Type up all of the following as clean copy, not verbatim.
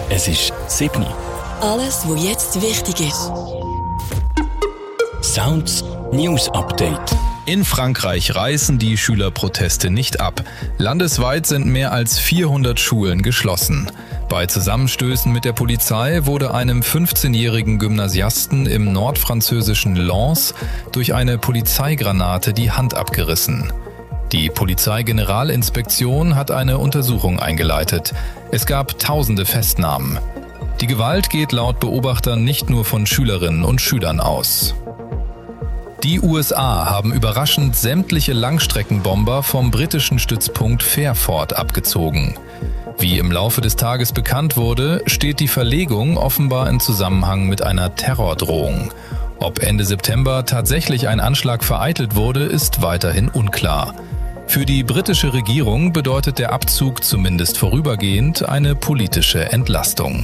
Es ist 7 Uhr. Alles, was jetzt wichtig ist. Sounds News Update. In Frankreich reißen die Schülerproteste nicht ab. Landesweit sind mehr als 400 Schulen geschlossen. Bei Zusammenstößen mit der Polizei wurde einem 15-jährigen Gymnasiasten im nordfranzösischen Lens durch eine Polizeigranate die Hand abgerissen. Die Polizeigeneralinspektion hat eine Untersuchung eingeleitet. Es gab tausende Festnahmen. Die Gewalt geht laut Beobachtern nicht nur von Schülerinnen und Schülern aus. Die USA haben überraschend sämtliche Langstreckenbomber vom britischen Stützpunkt Fairford abgezogen. Wie im Laufe des Tages bekannt wurde, steht die Verlegung offenbar in Zusammenhang mit einer Terrordrohung. Ob Ende September tatsächlich ein Anschlag vereitelt wurde, ist weiterhin unklar. Für die britische Regierung bedeutet der Abzug zumindest vorübergehend eine politische Entlastung.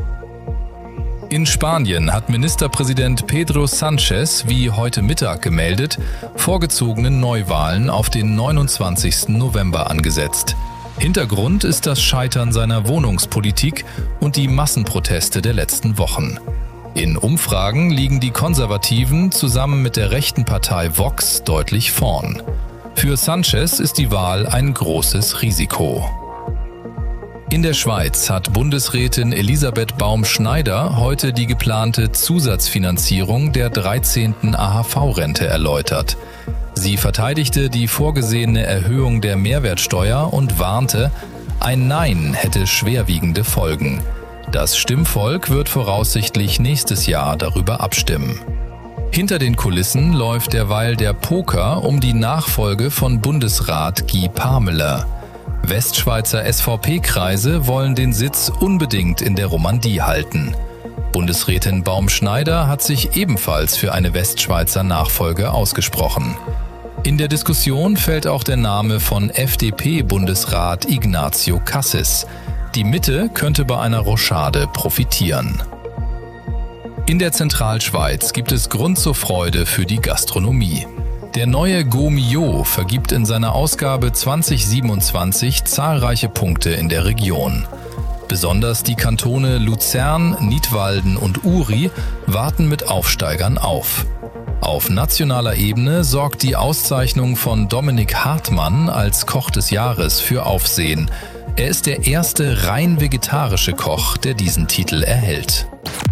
In Spanien hat Ministerpräsident Pedro Sánchez, wie heute Mittag gemeldet, vorgezogene Neuwahlen auf den 29. November angesetzt. Hintergrund ist das Scheitern seiner Wohnungspolitik und die Massenproteste der letzten Wochen. In Umfragen liegen die Konservativen zusammen mit der rechten Partei Vox deutlich vorn. Für Sánchez ist die Wahl ein großes Risiko. In der Schweiz hat Bundesrätin Elisabeth Baum-Schneider heute die geplante Zusatzfinanzierung der 13. AHV-Rente erläutert. Sie verteidigte die vorgesehene Erhöhung der Mehrwertsteuer und warnte, ein Nein hätte schwerwiegende Folgen. Das Stimmvolk wird voraussichtlich nächstes Jahr darüber abstimmen. Hinter den Kulissen läuft derweil der Poker um die Nachfolge von Bundesrat Guy Parmelin. Westschweizer SVP-Kreise wollen den Sitz unbedingt in der Romandie halten. Bundesrätin Baum-Schneider hat sich ebenfalls für eine Westschweizer Nachfolge ausgesprochen. In der Diskussion fällt auch der Name von FDP-Bundesrat Ignacio Cassis. Die Mitte könnte bei einer Rochade profitieren. In der Zentralschweiz gibt es Grund zur Freude für die Gastronomie. Der neue Go-Mio vergibt in seiner Ausgabe 2027 zahlreiche Punkte in der Region. Besonders die Kantone Luzern, Nidwalden und Uri warten mit Aufsteigern auf. Auf nationaler Ebene sorgt die Auszeichnung von Dominik Hartmann als Koch des Jahres für Aufsehen. Er ist der erste rein vegetarische Koch, der diesen Titel erhält.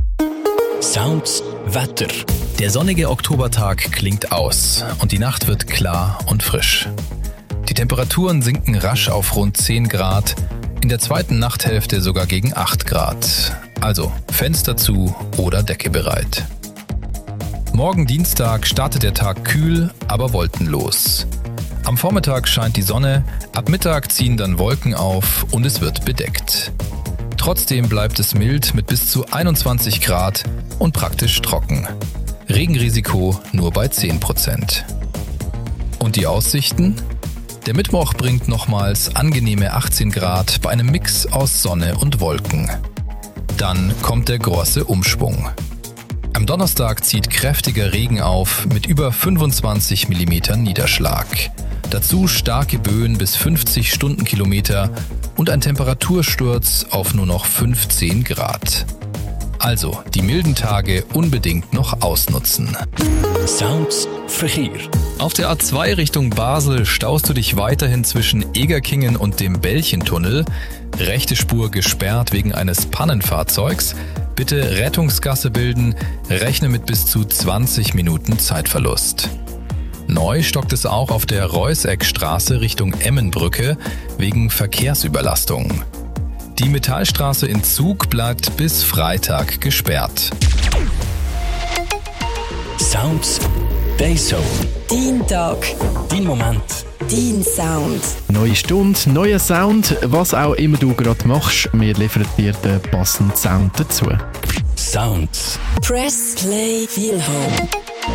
Sounds Wetter. Der sonnige Oktobertag klingt aus und die Nacht wird klar und frisch. Die Temperaturen sinken rasch auf rund 10 Grad, in der zweiten Nachthälfte sogar gegen 8 Grad. Also Fenster zu oder Decke bereit. Morgen Dienstag startet der Tag kühl, aber wolkenlos. Am Vormittag scheint die Sonne, ab Mittag ziehen dann Wolken auf und es wird bedeckt. Trotzdem bleibt es mild mit bis zu 21 Grad und praktisch trocken. Regenrisiko nur bei 10%. Und die Aussichten? Der Mittwoch bringt nochmals angenehme 18 Grad bei einem Mix aus Sonne und Wolken. Dann kommt der große Umschwung. Am Donnerstag zieht kräftiger Regen auf mit über 25 mm Niederschlag. Dazu starke Böen bis 50 Stundenkilometer und ein Temperatursturz auf nur noch 15 Grad. Also die milden Tage unbedingt noch ausnutzen. Sounds Verkehr. Auf der A2 Richtung Basel staust du dich weiterhin zwischen Egerkingen und dem Belchentunnel. Rechte Spur gesperrt wegen eines Pannenfahrzeugs. Bitte Rettungsgasse bilden, rechne mit bis zu 20 Minuten Zeitverlust. Neu stockt es auch auf der Reußeckstraße Richtung Emmenbrücke wegen Verkehrsüberlastung. Die Metallstraße in Zug bleibt bis Freitag gesperrt. Sounds Dayzone. Dein Tag. Dein Moment. Dein Sound. Neue Stunde, neuer Sound, was auch immer du gerade machst, wir liefern dir den passenden Sound dazu. Sounds. Press Play Feel Home.